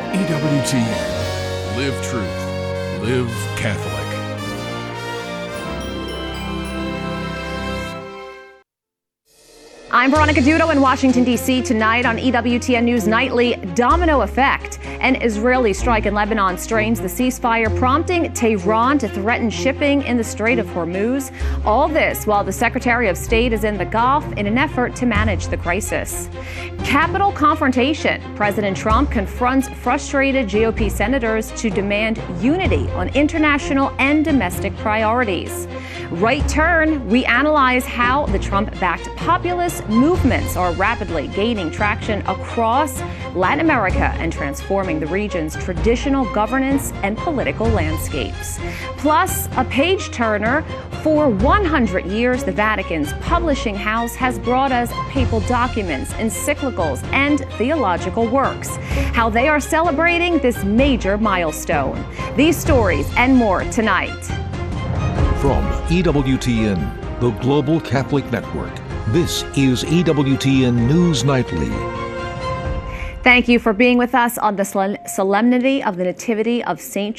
EWTN. Live truth. Live Catholic. I'm Veronica Dudo in Washington, D.C. Tonight on EWTN News Nightly, domino effect. An Israeli strike in Lebanon strains the ceasefire, prompting Tehran to threaten shipping in the Strait of Hormuz. All this while the Secretary of State is in the Gulf in an effort to manage the crisis. Capitol confrontation. President Trump confronts frustrated GOP senators to demand unity on international and domestic priorities. Right Turn, we analyze how the Trump-backed populist movements are rapidly gaining traction across Latin America and transforming the region's traditional governance and political landscapes. Plus, a page-turner. For 100 years, the Vatican's publishing house has brought us papal documents, encyclicals, and theological works. How they are celebrating this major milestone. These stories and more tonight. From EWTN, the Global Catholic Network, this is EWTN News Nightly. Thank you for being with us on the solemnity of the Nativity of St.